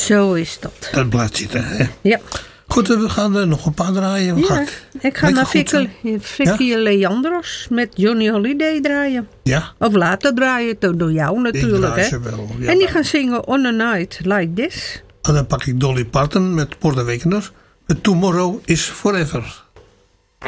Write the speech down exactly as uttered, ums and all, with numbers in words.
Zo is dat. Dat blijft zitten, hè? Ja. Goed, we gaan er nog een paar draaien. Ja, Ga ik, ik ga naar Vicky, Vicky ja? Leandros met Johnny Holiday draaien. Ja. Of later draaien, door jou natuurlijk. Ik hè? ze wel. Ja, en die gaan zingen On a Night Like This. En dan pak ik Dolly Parton met Porto Wekener. Tomorrow is Forever.